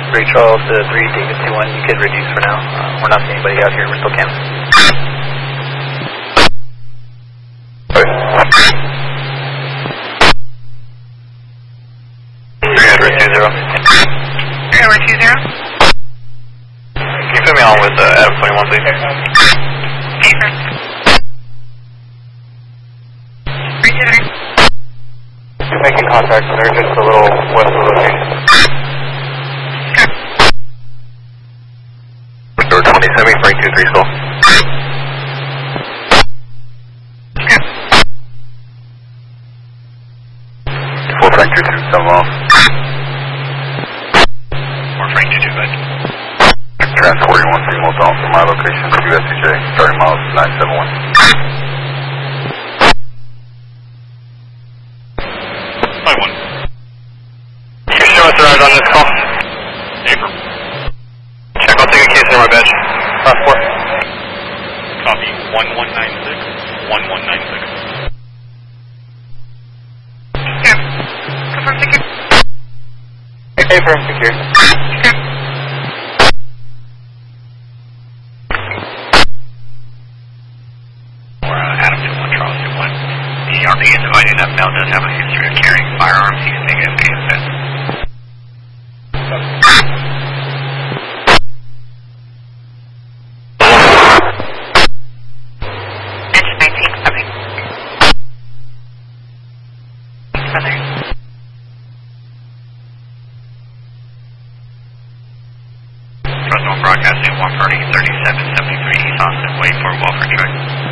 Ray Charles to 3, David 2-1, you could reduce for now. We're not seeing anybody out here, we're still canceling. Can you put me on with Adam 21, please? You're making contact, they're just a little west of the location. Door 27, Frank 23 still. Full Frank 22, 7 miles. More Frank 22, bud. Transporting 1 signal down from my location, WSCJ, starting miles 971. You show us the ride on this call? April. Check, I'll take a case in my bench. Last 4. Copy, 1196, 1196. Yeah. Confirm secure. Confirm secure. Adam 2-1, Charles 2-1. The RP is dividing that male does have a history of carrying firearms. He's negative KSS. Engine 19 coming. Southern. Fresno broadcasting 130, 3773 East Austin, wait for welfare track.